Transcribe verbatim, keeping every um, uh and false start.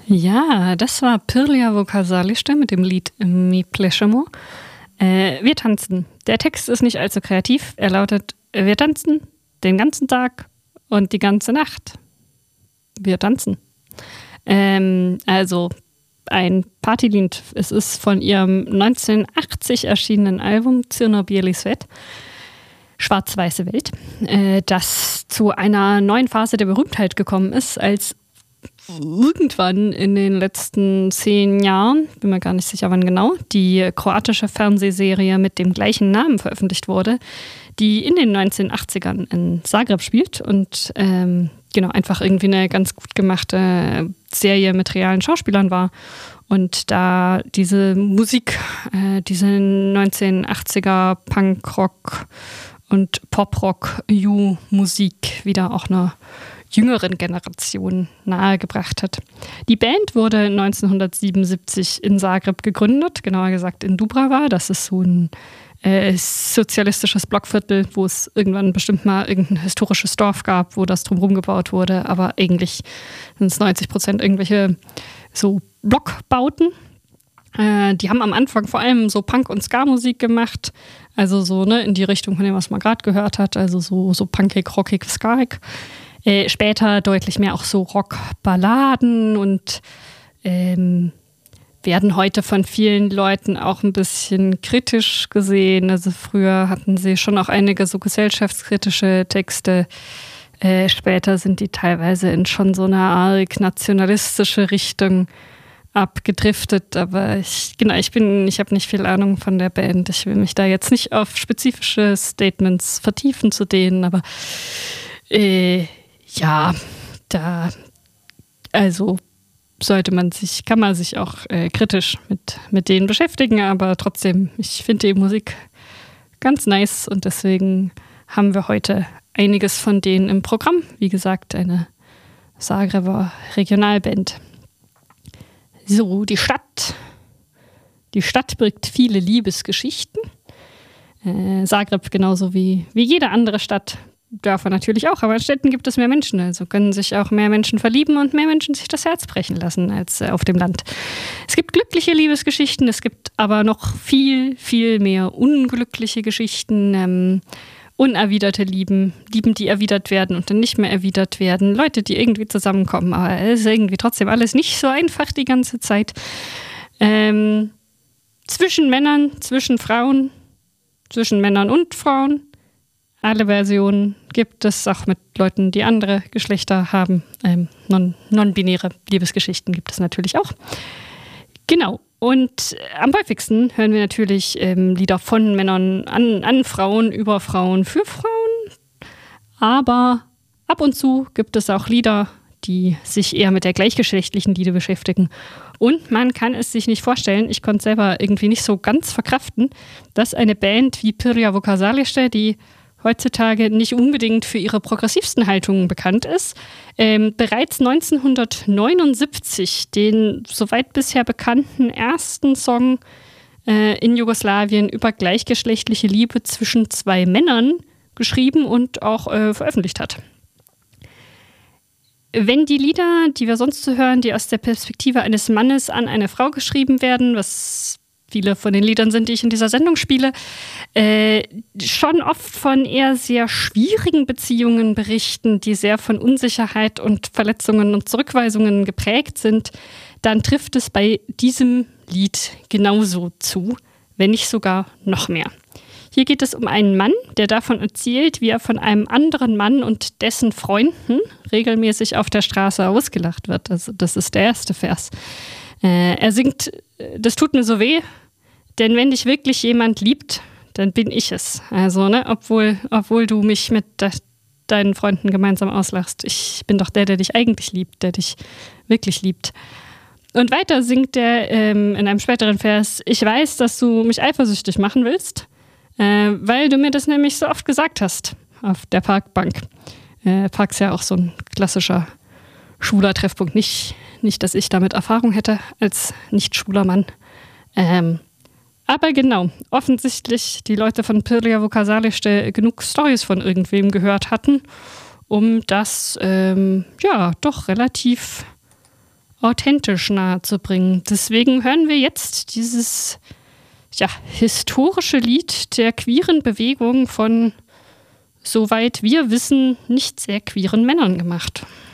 Ja, das war Pirlia Vukasalište mit dem Lied Mi plešemo. Äh, wir tanzen. Der Text ist nicht allzu kreativ. Er lautet, wir tanzen den ganzen Tag und die ganze Nacht. Wir tanzen. Ähm, also ein Partylied. Es ist von ihrem neunzehnhundertachtzig erschienenen Album Crno bieli svet, Schwarz-weiße Welt, äh, das zu einer neuen Phase der Berühmtheit gekommen ist, als irgendwann in den letzten zehn Jahren, bin mir gar nicht sicher wann genau, die kroatische Fernsehserie mit dem gleichen Namen veröffentlicht wurde, die in den neunzehnhundertachtzigern in Zagreb spielt und ähm, genau einfach irgendwie eine ganz gut gemachte Serie mit realen Schauspielern war. Und da diese Musik, äh, diese neunzehnhundertachtziger Punkrock und Poprock-U-Musik wieder auch einer jüngeren Generation nahegebracht hat. Die Band wurde neunzehnhundertsiebenundsiebzig in Zagreb gegründet, genauer gesagt in Dubrava. Das ist so ein äh, sozialistisches Blockviertel, wo es irgendwann bestimmt mal irgendein historisches Dorf gab, wo das drumherum gebaut wurde. Aber eigentlich sind es neunzig Prozent irgendwelche so Blockbauten. Äh, die haben am Anfang vor allem so Punk- und Ska-Musik gemacht. Also so ne, in die Richtung von dem, was man gerade gehört hat. Also so, so punkig, rockig, skaig. Äh, später deutlich mehr auch so Rockballaden und ähm, werden heute von vielen Leuten auch ein bisschen kritisch gesehen. Also früher hatten sie schon auch einige so gesellschaftskritische Texte. Äh, später sind die teilweise in schon so eine arg nationalistische Richtung abgedriftet. Aber ich, genau, ich bin, ich habe nicht viel Ahnung von der Band. Ich will mich da jetzt nicht auf spezifische Statements vertiefen zu denen, aber äh, ja, da, also sollte man sich, kann man sich auch äh, kritisch mit, mit denen beschäftigen, aber trotzdem, ich finde die Musik ganz nice und deswegen haben wir heute einiges von denen im Programm. Wie gesagt, eine Zagreber Regionalband. So, die Stadt. Die Stadt birgt viele Liebesgeschichten. Äh, Zagreb genauso wie, wie jede andere Stadt. Davon natürlich auch, aber in Städten gibt es mehr Menschen, also können sich auch mehr Menschen verlieben und mehr Menschen sich das Herz brechen lassen als auf dem Land. Es gibt glückliche Liebesgeschichten, es gibt aber noch viel, viel mehr unglückliche Geschichten, ähm, unerwiderte Lieben, Lieben, die erwidert werden und dann nicht mehr erwidert werden, Leute, die irgendwie zusammenkommen, aber es ist irgendwie trotzdem alles nicht so einfach die ganze Zeit. Ähm, zwischen Männern, zwischen Frauen, zwischen Männern und Frauen. Alle Versionen gibt es, auch mit Leuten, die andere Geschlechter haben. Ähm, non, non-binäre Liebesgeschichten gibt es natürlich auch. Genau. Und am häufigsten hören wir natürlich ähm, Lieder von Männern an, an Frauen, über Frauen, für Frauen. Aber ab und zu gibt es auch Lieder, die sich eher mit der gleichgeschlechtlichen Liebe beschäftigen. Und man kann es sich nicht vorstellen, ich konnte es selber irgendwie nicht so ganz verkraften, dass eine Band wie Pirlia Vukasalište, die heutzutage nicht unbedingt für ihre progressivsten Haltungen bekannt ist, ähm, bereits neunzehnhundertneunundsiebzig den soweit bisher bekannten ersten Song äh, in Jugoslawien über gleichgeschlechtliche Liebe zwischen zwei Männern geschrieben und auch äh, veröffentlicht hat. Wenn die Lieder, die wir sonst so hören, die aus der Perspektive eines Mannes an eine Frau geschrieben werden, was viele von den Liedern sind, die ich in dieser Sendung spiele, äh, schon oft von eher sehr schwierigen Beziehungen berichten, die sehr von Unsicherheit und Verletzungen und Zurückweisungen geprägt sind, dann trifft es bei diesem Lied genauso zu, wenn nicht sogar noch mehr. Hier geht es um einen Mann, der davon erzählt, wie er von einem anderen Mann und dessen Freunden regelmäßig auf der Straße ausgelacht wird. Also das ist der erste Vers. Äh, er singt, das tut mir so weh, denn wenn dich wirklich jemand liebt, dann bin ich es. Also, ne, obwohl, obwohl du mich mit de- deinen Freunden gemeinsam auslachst, ich bin doch der, der dich eigentlich liebt, der dich wirklich liebt. Und weiter singt er ähm, in einem späteren Vers, ich weiß, dass du mich eifersüchtig machen willst, äh, weil du mir das nämlich so oft gesagt hast auf der Parkbank. Äh, Park ist ja auch so ein klassischer schwuler Treffpunkt. Nicht, nicht, dass ich damit Erfahrung hätte als nicht schwuler Mann. Ähm, aber genau, offensichtlich die Leute von Pirlia Vukasalište genug Storys von irgendwem gehört hatten, um das ähm, ja doch relativ authentisch nahezubringen. Deswegen hören wir jetzt dieses ja, historische Lied der queeren Bewegung von, soweit wir wissen, nicht sehr queeren Männern gemacht.